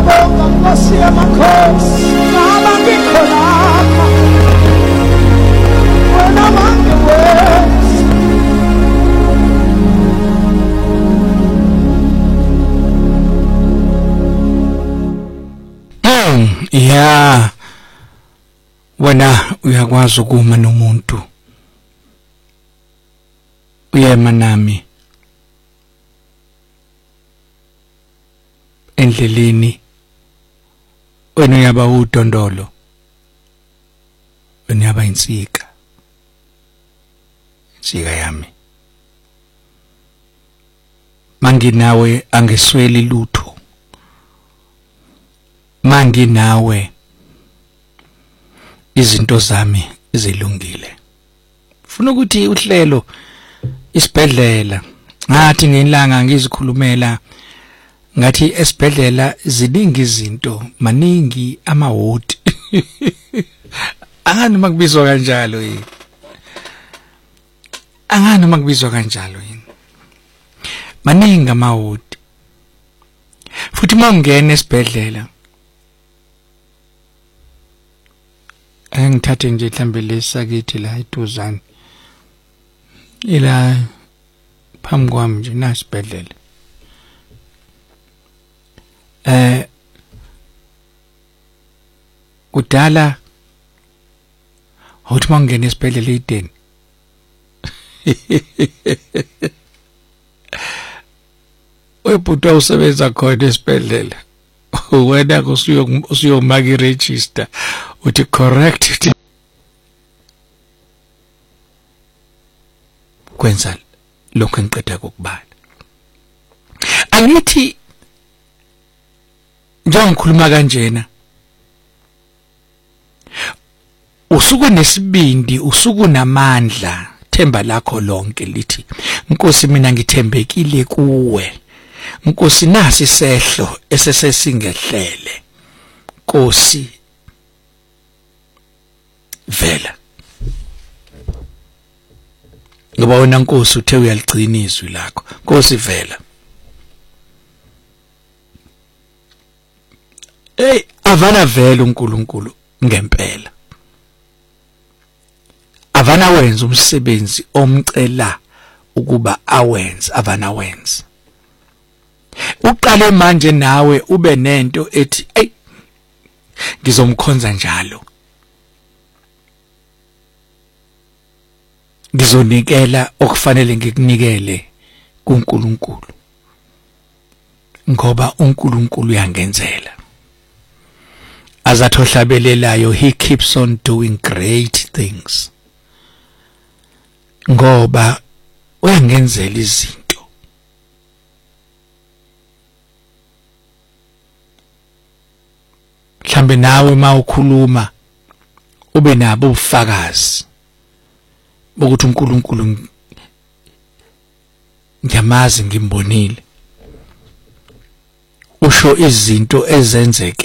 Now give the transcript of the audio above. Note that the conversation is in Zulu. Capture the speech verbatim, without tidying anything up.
Ngiyabonga Nkosi yamakhosi ngaba ngikho lapha wena wangiwenza ya wena uyakwazi ukuma nomuntu uyema nami endleleni wena uyaba udondolo wena uyaba insika insika yami manginawe angesweli lutho manginawe izinto zami zilungile ufuna ukuthi uhlelo isibhedlela ngathi ngelanga ngizikhulumela ngathi esibhedlela ziningi izinto maningi amawodi angani makubizwa kanjalo yini angani makubizwa kanjalo yini maningi amawodi futhi mangena esibhedlela engithathe nje mhlambe lesakithi la eduzane ila phambi kwami nje nasibhedlela eh kudala uthi mangena esibhedlela ideni webutwa usebenza khona esibhedlela wena kusuyo usiyomaka iregister uthi correct kwenza lokho engiqeda ukubala angithi njengikhuluma kanjena usuku nesibindi usuku namandla themba lakho lonke lithi Nkosi mina ngithembekile kuwe Nkosi nasi sehlo esesesingehlele Nkosi vela ngoba wena Nkosi uthe uyaligcina izwi lakho Nkosi vela hey avana vela uNkulunkulu ngempela avana wenza umsebenzi omcela ukuba awenze avana wenza uqale manje nawe ube nento ethi hey ngizomkhonza njalo ngizonikela okufanele ngikunikele kuNkulunkulu ngoba uNkulunkulu uyangenzela azathohlabelelayo he keeps on doing great things ngoba uyangenzela izinto mhlambe nawe mawukhuluma ube nabo ubufakazi bokuthi uNkulunkulu ngiyamazi ngimbonile usho izinto ezenzeke